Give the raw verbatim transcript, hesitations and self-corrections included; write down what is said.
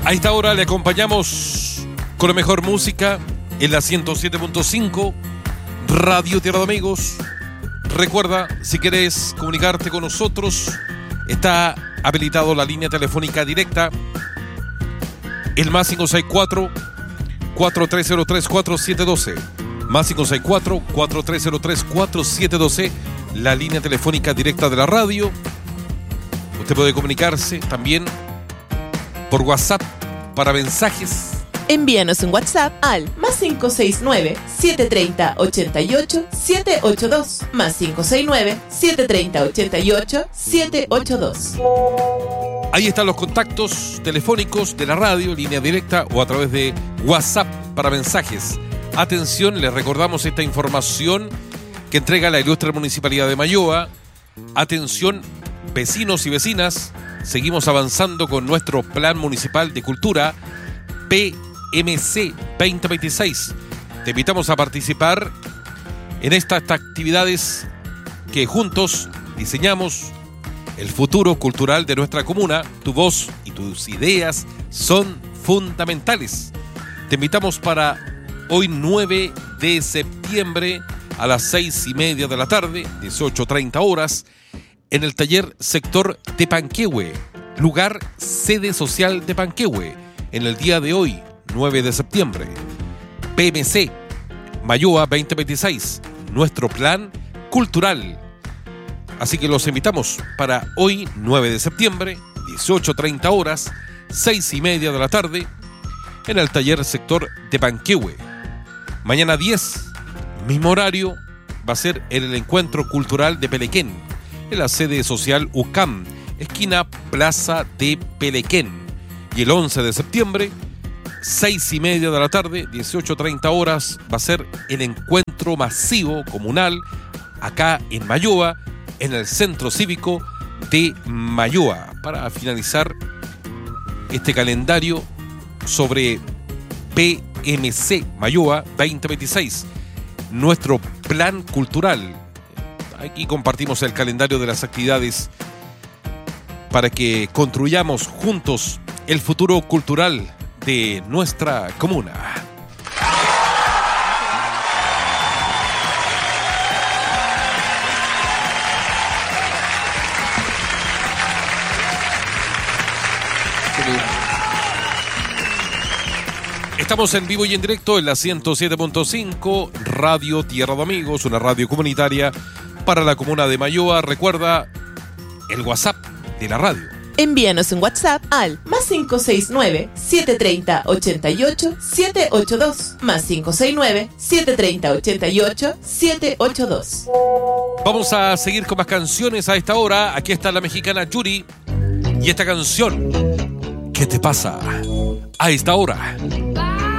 A esta hora le acompañamos con la mejor música en la ciento siete punto cinco Radio Tierra de Amigos. Recuerda, si querés comunicarte con nosotros, está habilitado la línea telefónica directa, el más cinco seis cuatro, cuatro tres cero tres, cuatro siete uno dos. Más cinco seis cuatro, cuatro tres cero tres, cuatro siete uno dos, la línea telefónica directa de la radio. Usted puede comunicarse también por WhatsApp para mensajes. Envíanos un WhatsApp al más cinco seis nueve, siete tres cero, ocho ocho, siete ocho dos, más cinco seis nueve, siete tres cero, ocho ocho, siete ocho dos. Ahí están los contactos telefónicos de la radio, línea directa o a través de WhatsApp para mensajes. Atención, les recordamos esta información que entrega la ilustre Municipalidad de Mayoa. Atención, vecinos y vecinas, seguimos avanzando con nuestro Plan Municipal de Cultura P M C veinte veintiséis. Te invitamos a participar en estas actividades que juntos diseñamos el futuro cultural de nuestra comuna. Tu voz y tus ideas son fundamentales. Te invitamos para hoy nueve de septiembre a las seis y media de la tarde, dieciocho treinta horas, en el taller sector Tepanquehue, lugar sede social Tepanquehue, en el día de hoy, nueve de septiembre. P M C Mayoa veinte veintiséis, nuestro plan cultural. Así que los invitamos para hoy, nueve de septiembre, dieciocho treinta horas, seis y media de la tarde, en el taller sector Tepanquehue. Mañana diez, mismo horario, va a ser en el encuentro cultural de Pelequén, en la sede social U C A M, esquina Plaza de Pelequén. Y el once de septiembre, seis y media de la tarde, dieciocho treinta horas, va a ser el encuentro masivo comunal acá en Mayoa, en el Centro Cívico de Mayoa, para finalizar este calendario sobre P M C Mayoa veinte veintiséis, nuestro plan cultural. Aquí compartimos el calendario de las actividades para que construyamos juntos el futuro cultural de nuestra comuna. Estamos en vivo y en directo en la ciento siete punto cinco Radio Tierra de Amigos, una radio comunitaria para la comuna de Mayoa. Recuerda el WhatsApp de la radio. Envíanos un WhatsApp al más cinco seis nueve, siete tres cero, ocho ocho, siete ocho dos, más cinco seis nueve, siete tres cero, ocho ocho, siete ocho dos. Vamos a seguir con más canciones a esta hora. Aquí está la mexicana Yuri y esta canción, ¿qué te pasa? A esta hora.